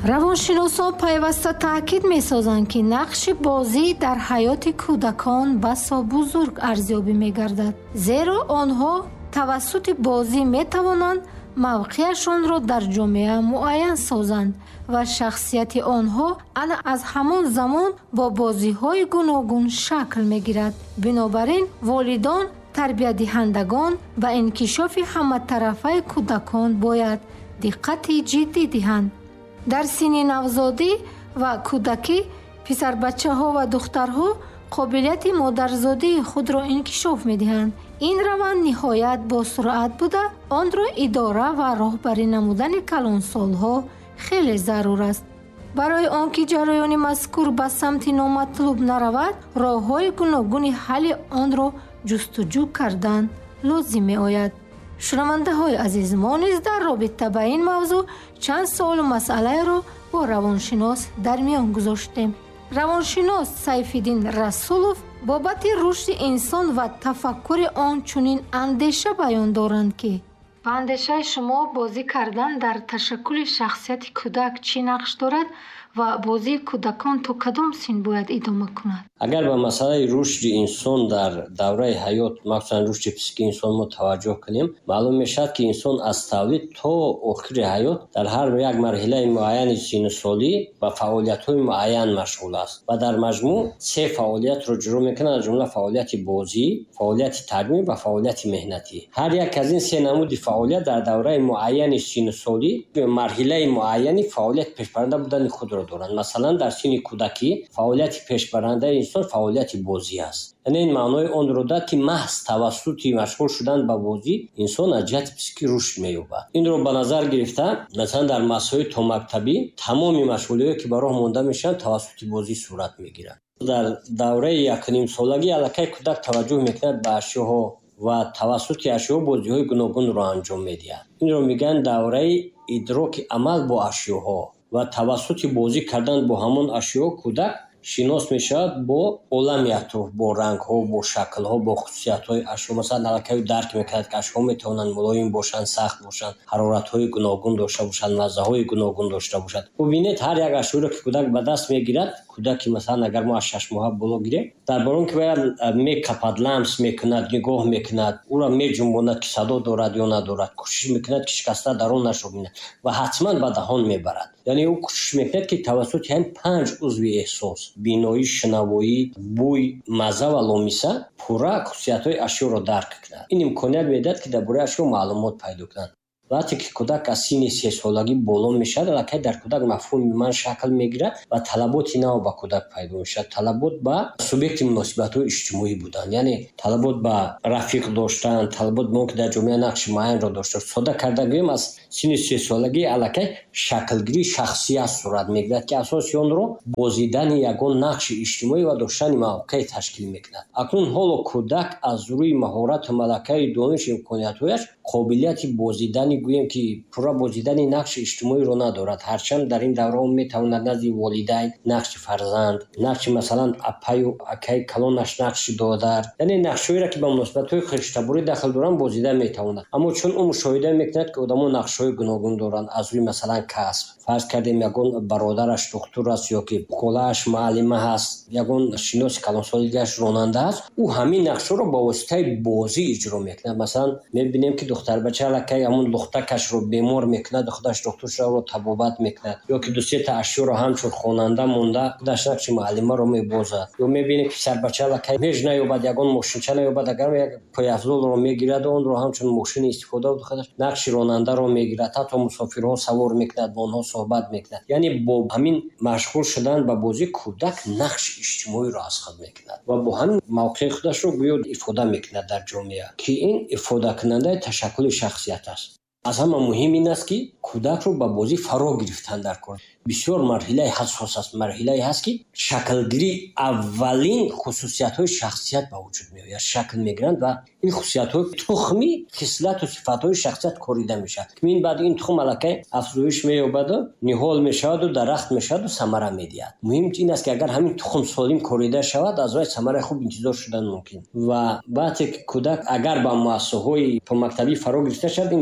равоншиносон пайваста таъкид месозанд, ки нақши бозӣ дар ҳаёти кӯдакон басо бузург арзёбӣ мегардад, зеро онҳо тавассути бозӣ метавонанд мавқеашонро дар ҷомеа муайян созанд ва шахсияти онҳо аз ҳамон замон бо бозиҳои гуногун шакл мегирад. Бинобар ин волидон, тарбиятдиҳандагон ба инкишофи ҳаматарафаи кӯдакон бояд диққати ҷиддӣ диҳанд. дар синни навзодӣ ва кӯдакӣ писарбачаҳо ва духтарҳо қобилияти модарзодии худро инкишоф медиҳанд. ин раванд ниҳоят босуръат буда, онро идора ва роҳбарӣ намудани калонсолҳо хеле зарур аст. барои он ки ҷараёни мазкур ба самти номатлуб наравад, роҳҳои гуногуни ҳалли онро ҷустуҷӯ кардан лозим меояд. шунавандаҳои азиз, мо низ дар робита ба ин мавзӯъ чанд суолу масъалаеро бо равоншинос дар миён гузоштем. равоншинос Сайфиддин Расулов бобати рушди инсон ва тафаккури он чунин андеша баён доранд, ки ба андешаи шумо бозӣ кардан дар ташаккули шахсияти кӯдак чӣ нақш дорад ва бозии кӯдакон то кадом син бояд идома кунад? агар ба масъалаи рушди инсон дар давраи ҳаёт, махсусан рушди физикии инсон мо таваҷҷӯҳ кунем, маълум мешавад, ки инсон аз тавлид то охири ҳаёт дар ҳар як марҳилаи муайяни синнусолӣ ба фаъолиятҳои муайян машғул аст ва дар маҷмӯъ се фаъолиятро ҷуро мекунад, аз ҷумла фаъолияти бозӣ, фаъолияти тарбӣ ва фаъолияти меҳнатӣ. ҳар як аз ин се намуди фаъолият дар давраи муайяни синнусолӣ марҳилаи муайяни фаъолият пешбаранда будани худро доранд. масалан дар синни кӯдакӣ фаъолияти пешбарандаи инсон фаъолияти бозӣ аст. яъне ин маънои онро дорад, ки маҳз тавассути машғул шудан ба бозӣ инсон аз ҷиҳати физикӣ рушд меёбад. инро ба назар гирифта, масалан дар масоили томактабӣ тамоми машғулиҳое ки ба роҳ монда мешаванд тавассути бозӣ сурат мегирад. дар давраи якнимсолагӣ аллакай кӯдак таваҷҷӯҳ мекунад ба ашёҳо ва тавассути ашёҳо бозиҳои гуногунро анҷом медиҳад. инро мегӯянд давраи идроки амал бо ашёҳо ва тавассути бозӣ кардан бо ҳамон ашёҳо кӯдак шинос мешавад бо олами атроф, бо рангҳо, бо шаклҳо, бо хусусиятҳои ашёҳо. масалан аллакай дарк мекунад, ки ашёҳо метавонанд мулоим бошанд, сахт бошанд, ҳароратҳои гуногун дошта бошанд, маззаҳои гуногун дошта бошанд. бубинед ҳар як ашёҳоро ки кӯдак ба даст мегирад, кӯдаки масалан агар мо аз 6 моҳа боло гирем, дар бор он ки бояд мекапад, ламс мекунад, нигоҳ мекунад, ӯро меҷунбонад ки садо дорад ё надорад, кӯшиш мекунад ки шикаста дар он нашобинад ва ҳатман ба даҳон мебарад. яъне ӯ кӯшиш мекунад ки тавассути ҳамин 5 узви эҳсос, биноӣ, шунавоӣ, бӯй, мазза ва ломиса пурра хусусиятҳои ашёро дарк кунад. ин имконият медиҳад ки дар бораи ашё маълумот пайдо кунад. вақте ки кӯдак аз синни 3 солагӣ боло мешавад, аллакай дар кӯдак мафҳуми ман шакл мегирад ва талаботи нав ба кӯдак пайдо мешавад. талабот ба субъекти муносибатҳои иҷтимоӣ будан, яъне талабот ба рафиқ доштан, талабот ба он ки дар ҷомеа нақши муайянро дошта. сода карда гӯем, аз синни 3 солагӣ аллакай шаклгирии шахсият сурат мегирад, ки асоси онро бозидани ягон нақши иҷтимоӣ ва доштани мавқеъ ташкил мекунад. акнун ҳоло кӯдак аз рӯи маҳорату малакаи дониш имкониятҳояш қобилияти бозидани гӯем ки пурра бозидани нақши иҷтимоиро надорад. ҳарчанд дар ин давра он метавонад назди волидайн нақши фарзанд, нақши масалан апаю акаи калонаш нақши додар, яъне нақшҳоеро ки ба муносибатҳои хиштабурӣ дахл доранд бозида метавонад. аммо чун ӯ мушоҳида мекунад ки одамо нақшҳои гуногун доранд, аз рӯи масалан касб, фарз кардем ягон бародараш духтур аст ё ки холааш муаллима ҳаст, ягон шиноси калонсолигаш ронанда аст, ӯ ҳамин нақшҳоро ба воситаи бозӣ иҷро мекунад. масалан мебинем ки духтарбача аллакай ҳамон лухтакашро бемор мекунад, худаш духтур шудро табобат мекунад, ё ки дусета ашёро ҳамчун хонанда монда худаш нақши муаллимаро мебозад, ё мебинем ки писарбача аллакай ҳеҷ наёбад, ягон мошинча наёбад, агар як пойафзолро мегирад онро ҳамчун мошини истифода буд худаш нақши ронандаро мегирад, ҳатто мусофирҳо савор мекунад, бо онҳо суҳбат мекунад. яъне бо ҳамин машғул шудан ба бозӣ кӯдак нақши иҷтимоиро аз худ мекунад ва бо ҳамин мавқеъи худашро гӯё ифода мекунад дар ҷомеа, ки ин ифодакунандаи ташаккули шахсият аст. аз ҳама муҳим ин аст ки кӯдакро ба бозӣ фаро гирифтан дар кор. бисёр марҳилаи ҳассос аст. марҳилае ҳаст ки шаклгирии аввалин хусусиятҳои шахсият ба вуҷуд меояд, шакл мегиранд ва ин хусусиятҳои тухми хислату сифатҳои шахсият корида мешавад. ин баъд ин тухм аллакай афзоиш меёбаду ниҳол мешаваду дарахт мешаваду самара медиҳад. муҳим ин аст ки агар ҳамин тухм солим корида шавад, аз вай самараи хуб интизор шудан мумкин. ва вақте ки кӯдак агар ба муассисаҳои помактабӣ фаро гирифта шавад, ин бисёр хуб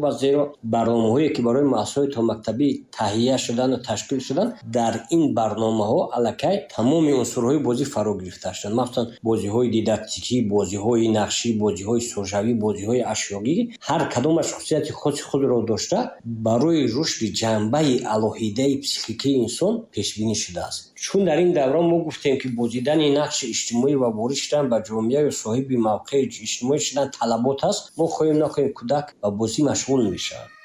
хуб аст, зеро барномаҳое ки барои муассисаҳои томактабӣ таҳия шудану ташкил шуданд, дар ин барномаҳо аллакай тамоми унсурҳои бозӣ фаро гирифта шуданд. махсусан бозиҳои дидактикӣ, бозиҳои нақшӣ, бозиҳои сӯжавӣ, бозиҳои ашёгӣ, ҳар кадомаш хусусияти хоси худро дошта барои рушди ҷанбаи алоҳидаи психикии инсон пешбинӣ шудааст. чун дар ин давра мо гуфтем ки бозидани нақши иҷтимоӣ ва ворид шудан ба ҷомеаю соҳиби мавқеи иҷтимоӣ шудан талабот аст, мо хоҳем накоҳем кӯдак ба бозӣ машғул мешавад.